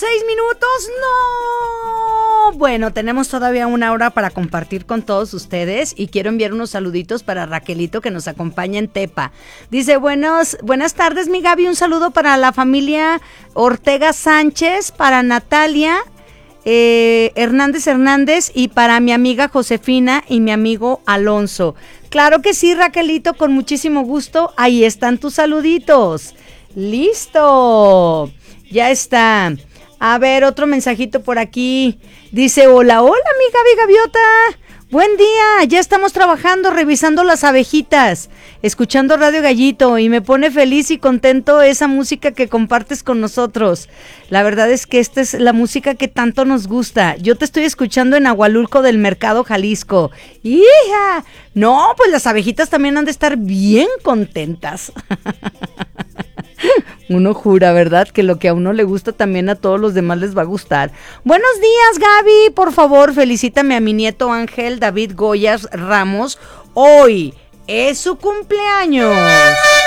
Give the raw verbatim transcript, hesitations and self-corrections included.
seis minutos. ¡No! Bueno, tenemos todavía una hora para compartir con todos ustedes y quiero enviar unos saluditos para Raquelito que nos acompaña en Tepa. Dice, buenos, buenas tardes, mi Gaby, un saludo para la familia Ortega Sánchez, para Natalia eh, Hernández Hernández y para mi amiga Josefina y mi amigo Alonso. Claro que sí, Raquelito, con muchísimo gusto. Ahí están tus saluditos. ¡Listo! Ya está. A ver, otro mensajito por aquí. Dice, hola, hola, mi Gaby Gaviota. Buen día, ya estamos trabajando, revisando las abejitas, escuchando Radio Gallito y me pone feliz y contento esa música que compartes con nosotros. La verdad es que esta es la música que tanto nos gusta. Yo te estoy escuchando en Agualulco del Mercado, Jalisco. ¡Hija! No, pues las abejitas también han de estar bien contentas. Uno jura, ¿verdad? Que lo que a uno le gusta también a todos los demás les va a gustar. Buenos días, Gaby. Por favor, felicítame a mi nieto Ángel David Goyas Ramos. Hoy es su cumpleaños.